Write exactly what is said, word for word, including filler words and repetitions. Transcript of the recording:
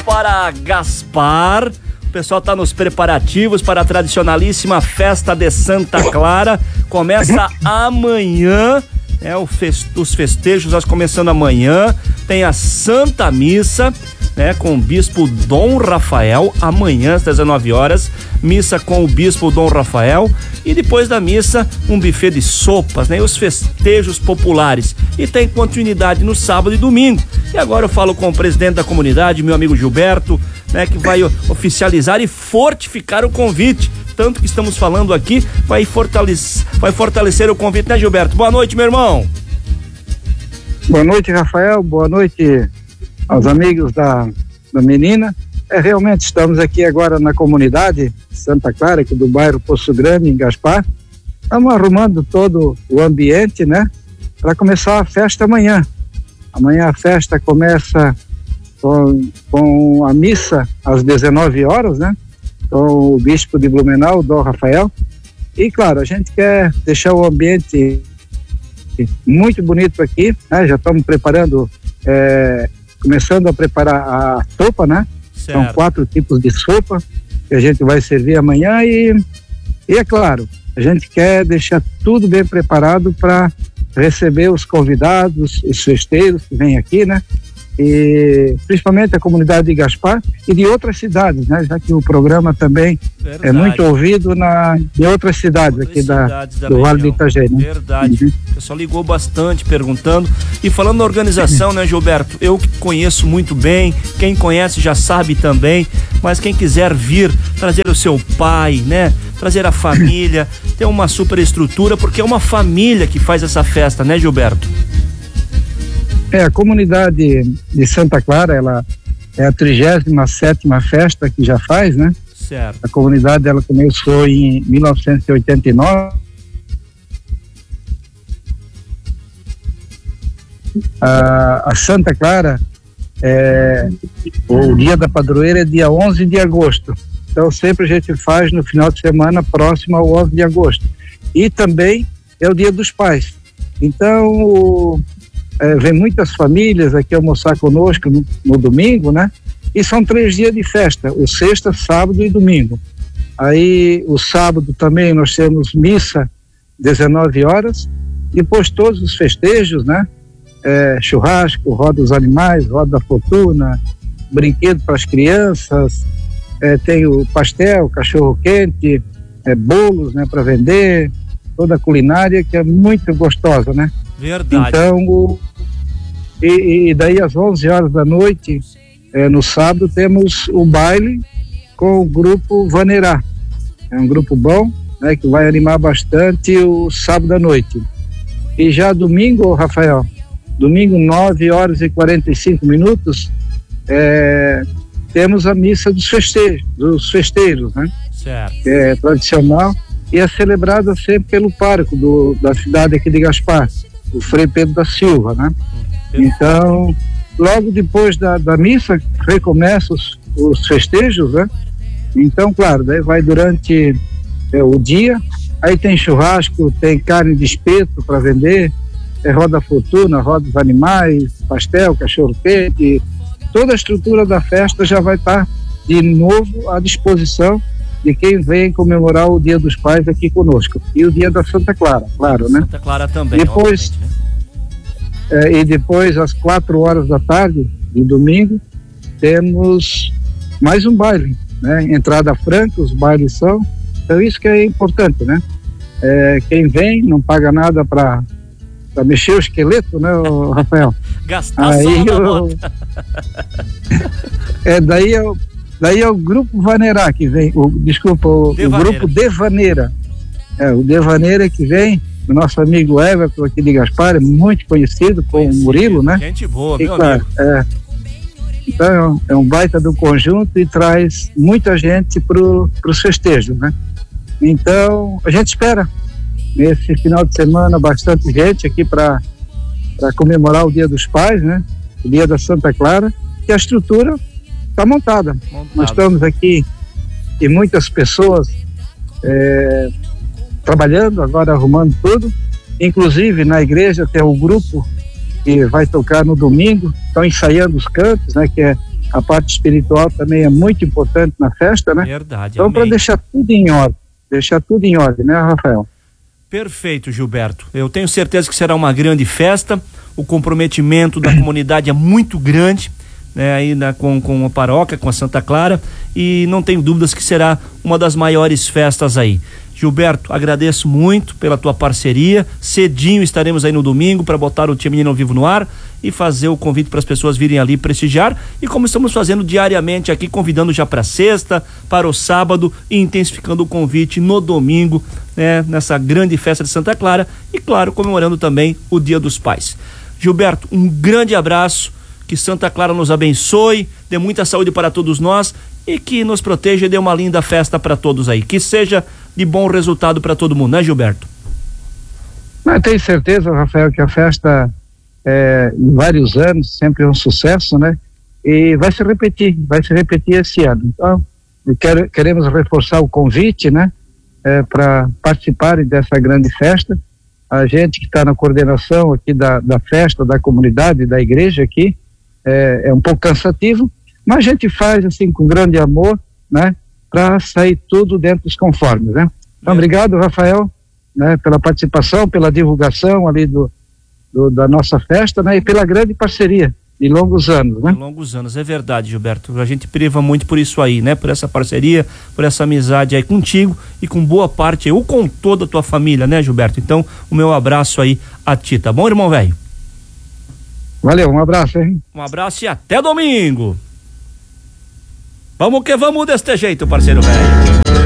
para Gaspar. O pessoal está nos preparativos para a tradicionalíssima festa de Santa Clara. Começa amanhã, né? O fest, os festejos nós começando amanhã. Tem a Santa Missa, né, com o Bispo Dom Rafael, amanhã às dezenove horas, missa com o Bispo Dom Rafael, e depois da missa, um buffet de sopas, né, e os festejos populares. E tem continuidade no sábado e domingo. E agora eu falo com o presidente da comunidade, meu amigo Gilberto, né, que vai oficializar e fortificar o convite. Tanto que estamos falando aqui, vai fortalecer, vai fortalecer o convite, né, Gilberto? Boa noite, meu irmão. Boa noite, Rafael. Boa noite aos amigos da, da menina. É, realmente estamos aqui agora na comunidade Santa Clara, aqui do bairro Poço Grande, em Gaspar. Estamos arrumando todo o ambiente, né, para começar a festa amanhã. Amanhã a festa começa com, com a missa às dezenove horas, né, com o bispo de Blumenau, Dom Rafael. E claro, a gente quer deixar o ambiente muito bonito aqui, né? Já estamos preparando, é, começando a preparar a sopa, né? Certo. São quatro tipos de sopa que a gente vai servir amanhã e, e é claro, a gente quer deixar tudo bem preparado para receber os convidados, os festeiros que vêm aqui, né? E principalmente a comunidade de Gaspar e de outras cidades, né? Já que o programa também Verdade. é muito ouvido na, em outras cidades outras aqui cidades da, da do Vale do Itajaí, né? Verdade. Uhum. O pessoal ligou bastante perguntando. E falando da organização, né, Gilberto? Eu que conheço muito bem, quem conhece já sabe também, mas quem quiser vir, trazer o seu pai, né? Trazer a família, ter uma super estrutura, porque é uma família que faz essa festa, né, Gilberto? É, a comunidade de Santa Clara, ela é a trigésima sétima festa que já faz, né? Certo. A comunidade, ela começou em mil novecentos e oitenta e nove. A, a Santa Clara, é, o dia da padroeira é dia onze de agosto. Então sempre a gente faz no final de semana próximo ao onze de agosto. E também é o dia dos pais. Então, É, vem muitas famílias aqui almoçar conosco no, no domingo, né? E são três dias de festa, o sexta, sábado e domingo. Aí o sábado também nós temos missa, dezenove horas, depois todos os festejos, né? É, churrasco, roda dos animais, roda da fortuna, brinquedo para as crianças, é, tem o pastel, cachorro quente, é, bolos, né, para vender, toda a culinária que é muito gostosa, né? Verdade. Então, o, e, e daí às onze horas da noite, é, no sábado, temos o baile com o grupo Vanerá. É um grupo bom, né, que vai animar bastante o sábado à noite. E já domingo, Rafael, domingo nove horas e quarenta e cinco minutos, é, temos a missa dos festeiros, dos festeiros, né? Certo. Que é tradicional e é celebrada sempre pelo pároco do, da cidade aqui de Gaspar, o Frei Pedro da Silva, né? Então, logo depois da, da missa, recomeçam os, os festejos, né? Então, claro, daí vai durante é, o dia, aí tem churrasco, tem carne de espeto para vender, é roda fortuna, roda dos animais, pastel, cachorro quente, toda a estrutura da festa já vai estar de novo à disposição de quem vem comemorar o Dia dos Pais aqui conosco. E o Dia da Santa Clara, claro, né? Santa Clara também, depois, né? É, e depois, às quatro horas da tarde, de domingo, temos mais um baile, né? Entrada franca, os bailes são. Então isso que é importante, né? É, quem vem não paga nada para mexer o esqueleto, né, Rafael? Gastar aí só na eu... nota. É, daí eu Daí é o grupo Vanerá que vem, o, desculpa, o, o grupo Devaneira. É, o Devaneira que vem, o nosso amigo Everton aqui de Gaspar, é muito conhecido, com o Murilo, né? Gente boa, e, meu claro, amigo. É, então é um baita do conjunto e traz muita gente para os festejos, né? Então a gente espera nesse final de semana bastante gente aqui para comemorar o Dia dos Pais, né? O Dia da Santa Clara, e a estrutura está montada. Montado. Nós estamos aqui e muitas pessoas é, trabalhando agora, arrumando tudo, inclusive na igreja tem um grupo que vai tocar no domingo, estão ensaiando os cantos, né, que é A parte espiritual também é muito importante na festa, né? Verdade. Então, para deixar tudo em ordem, deixar tudo em ordem, né, Rafael? Perfeito, Gilberto. Eu tenho certeza que será uma grande festa. O comprometimento da comunidade é muito grande, né, aí na, com, com a paróquia, com a Santa Clara, e não tenho dúvidas que será uma das maiores festas aí. Gilberto, agradeço muito pela tua parceria. Cedinho estaremos aí no domingo para botar o Tia Menina ao vivo no ar e fazer o convite para as pessoas virem ali prestigiar, e como estamos fazendo diariamente aqui, convidando já para sexta, para o sábado, e intensificando o convite no domingo, né, nessa grande festa de Santa Clara, e claro, comemorando também o Dia dos Pais. Gilberto, um grande abraço, que Santa Clara nos abençoe, dê muita saúde para todos nós e que nos proteja e dê uma linda festa para todos aí, que seja de bom resultado para todo mundo, né, Gilberto? Eu tenho certeza, Rafael, que a festa é, em vários anos sempre é um sucesso, né? E vai se repetir, vai se repetir esse ano. Então, quero, queremos reforçar o convite, né? É, para participarem dessa grande festa. A gente que está na coordenação aqui da, da festa, da comunidade, da igreja aqui, é, é um pouco cansativo, mas a gente faz assim com grande amor, né? Para sair tudo dentro dos conformes, né? Então, obrigado, Rafael, né? Pela participação, pela divulgação ali do, do da nossa festa, né? E pela grande parceria de longos anos, né? De longos anos, é verdade, Gilberto. A gente priva muito por isso aí, né? Por essa parceria, por essa amizade aí contigo e com boa parte aí, ou com toda a tua família, né, Gilberto? Então, o meu abraço aí a ti, tá bom, irmão velho? Valeu, um abraço, hein? Um abraço e até domingo. Vamos que vamos deste jeito, parceiro velho.